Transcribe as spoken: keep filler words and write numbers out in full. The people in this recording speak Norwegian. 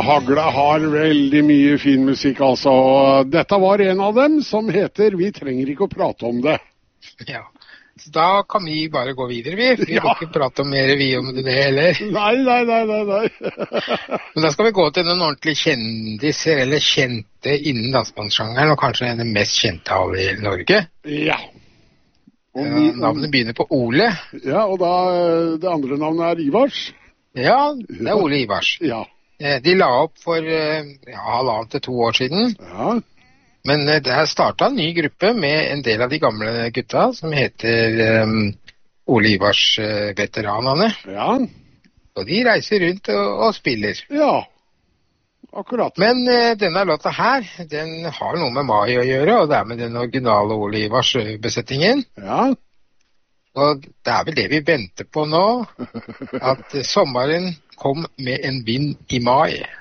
Hagla har veldig mye fin musikk, altså. Dette var en av dem som heter Vi trenger ikke å prate om det. Ja, så da kan vi bare gå videre, vi. Vi ja. Får ikke prate om mer vi om det heller. Nei, nei, nei, nei, nei. Men da skal vi gå til noen ordentlige kjendiser, eller kjente innen dansebandssjangeren, og kanskje den mest kjente av i Norge. Ja. Og vi, ja, navnet begynner på Ole. Ja, og da, det andre navnet er Ivars. Ja, det er Ole Ivars. Ja. De la opp for ja, halvannet til to år siden. Ja. Men det har startet en ny gruppe med en del av de gamle gutta, som heter um, Ole Ivars uh, veteranene. Ja. Og de reiser rundt og, og spiller. Ja, akkurat. Men uh, denne låta her, den har noe med mai å gjøre, og det er med den originale Ole Ivars besettingen. Ja. Og det er vel det vi venter på nå, at sommeren kom med en vind i mai.